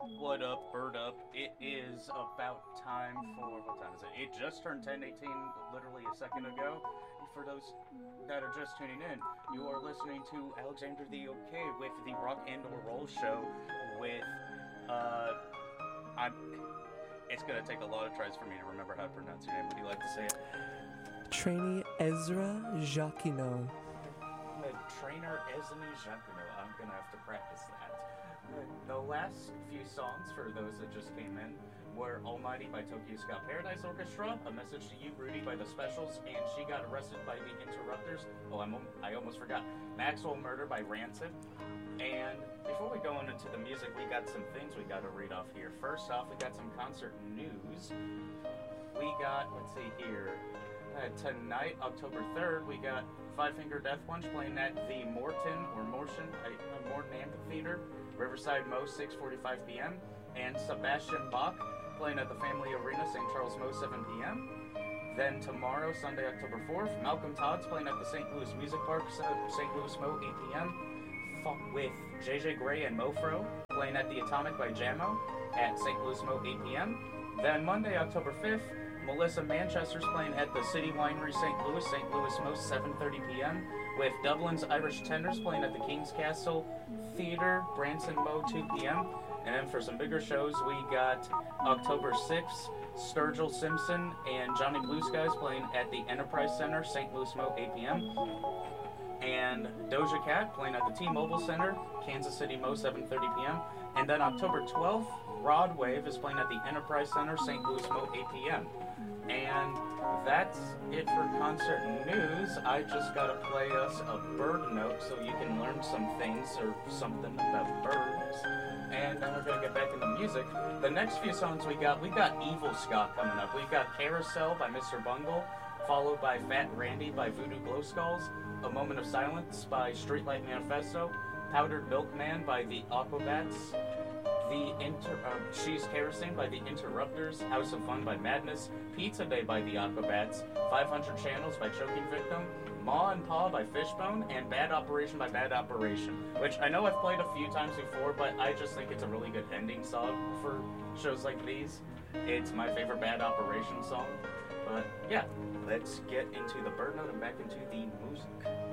What up, bird up? It is about time for, what time is it? It just turned 10:18 literally a second ago. For those that are just tuning in, you are listening to Alexander the OK with the Rock and or Roll Show with, uh, I'm, it's gonna take a lot of tries for me to remember how to pronounce your name. Would you like to say it? Trainee Ezra Jacquino. Trainer Esme Jacquino. I'm gonna have to practice that. The last few songs, for those that just came in, were Almighty by Tokyo Ska Paradise Orchestra, A Message to You, Rudy by The Specials, and She Got Arrested by The Interrupters. I almost forgot. Maxwell Murder by Rancid. And before we go into the music, we got some things we got to read off here. First off, we got some concert news. We got, let's see here, tonight, October 3rd, we got Five Finger Death Punch playing at the Morton Amphitheater, Riverside Mo, 6:45 p.m. And Sebastian Bach playing at the Family Arena, St. Charles Mo, 7 p.m. Then tomorrow, Sunday, October 4th, Malcolm Todd's playing at the St. Louis Music Park, St. Louis Mo, 8 p.m. With JJ Gray and Mofro playing at the Atomic by Jamo at St. Louis Mo, 8 p.m. Then Monday, October 5th, Melissa Manchester's playing at the City Winery St. Louis Mo, 7:30 p.m. With Dublin's Irish Tenders playing at the King's Castle Theater, Branson Mo, 2 p.m. And then for some bigger shows, we got October 6th, Sturgill Simpson and Johnny Blue Skies playing at the Enterprise Center, St. Louis Mo, 8 p.m. And Doja Cat playing at the T-Mobile Center, Kansas City Mo, 7:30 p.m. And then October 12th, Rod Wave is playing at the Enterprise Center, St. Louis Mo, 8 p.m. And that's it for concert news. I just gotta play us a bird note so you can learn some things or something about birds. And then we're gonna get back into music. The next few songs we got Evil Ska coming up. We've got Carousel by Mr. Bungle, followed by Fat Randy by Voodoo Glow Skulls, A Moment of Silence by Streetlight Manifesto, Powdered Milkman by the Aquabats, She's Kerosene by the Interrupters, House of Fun by Madness, Pizza Day by the Aquabats, 500 Channels by Choking Victim, Ma and Pa by Fishbone, and Bad Operation by Bad Operation, which I know I've played a few times before, but I just think it's a really good ending song for shows like these. It's my favorite Bad Operation song. But yeah, let's get into the bird note and back into the music.